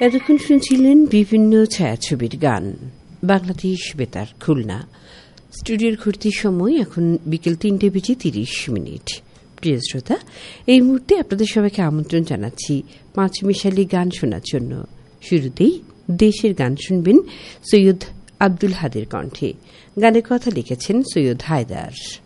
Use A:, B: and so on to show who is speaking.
A: এতক্ষণ শুনছিলেন বিভিন্ন ছায়াছবির গান। বাংলাদেশ বেতার খুলনা। স্টুডিওর ঘুরতির সময় এখন বিকেল 3:30। প্রিয় শ্রোতা, এই মুহূর্তে আপনাদের সবাইকে আমন্ত্রণ জানাচ্ছি পাঁচমিশালি গান শোনার জন্য। শুরুতেই দেশের গান শুনবেন সৈয়দ আব্দুল হাদের কণ্ঠে। গানের কথা লিখেছেন সৈয়দ হায়দার।